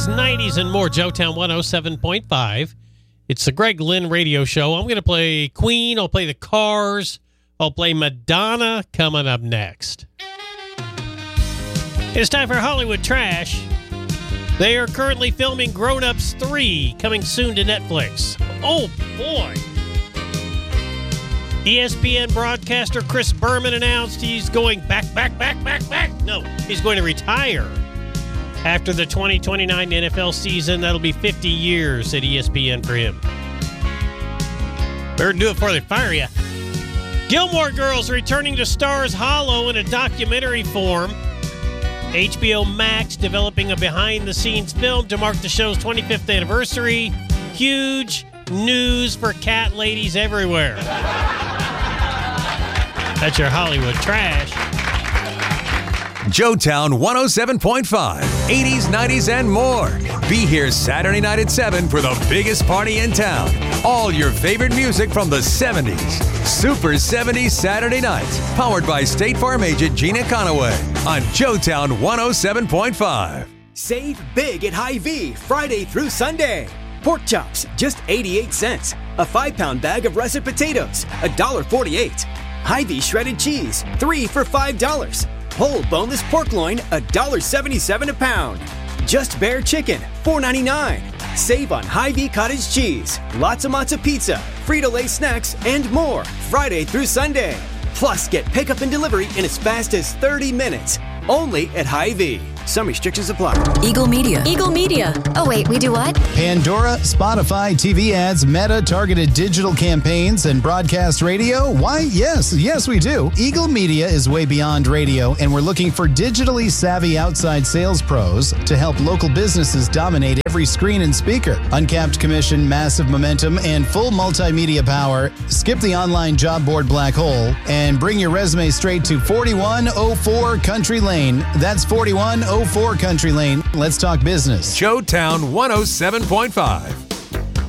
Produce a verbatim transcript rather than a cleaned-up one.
eighties, nineties, and more. Joetown one oh seven point five. It's the Greg Lynn Radio Show. I'm going to play Queen. I'll play the Cars. I'll play Madonna coming up next. It's time for Hollywood Trash. They are currently filming Grown Ups three, coming soon to Netflix. Oh, boy. E S P N broadcaster Chris Berman announced he's going back, back, back, back, back. No, he's going to retire after the twenty twenty-nine N F L season. That'll be fifty years at E S P N for him. Better do it before they fire you. Gilmore Girls returning to Stars Hollow in a documentary form. H B O Max developing a behind-the-scenes film to mark the show's twenty-fifth anniversary. Huge news for cat ladies everywhere. That's your Hollywood Trash. Joetown one oh seven point five, eighties, nineties, and more. Be here Saturday night at seven for the biggest party in town. All your favorite music from the seventies. Super seventies Saturday nights. Powered by State Farm agent Gina Conaway on Joetown one oh seven point five. Save big at Hy-Vee Friday through Sunday. Pork chops, just eighty-eight cents. A five-pound bag of russet potatoes, one dollar forty-eight. Hy-Vee shredded cheese, three for five dollars. Whole boneless pork loin, one dollar seventy-seven a pound. Just Bear chicken, four ninety-nine. Save on Hy-Vee cottage cheese, lots of matzo pizza, Frito-Lay snacks, and more Friday through Sunday. Plus, get pickup and delivery in as fast as thirty minutes. Only at Hy-Vee. Some restrictions apply. Eagle Media. Eagle Media. Oh, wait, we do what? Pandora, Spotify, T V ads, Meta, targeted digital campaigns, and broadcast radio? Why, yes, yes, we do. Eagle Media is way beyond radio, and we're looking for digitally savvy outside sales pros to help local businesses dominate every screen and speaker. Uncapped commission, massive momentum, and full multimedia power. Skip the online job board black hole and bring your resume straight to forty-one oh four Country Lane. That's forty-one oh four Country Lane. Let's talk business. Joetown one oh seven point five.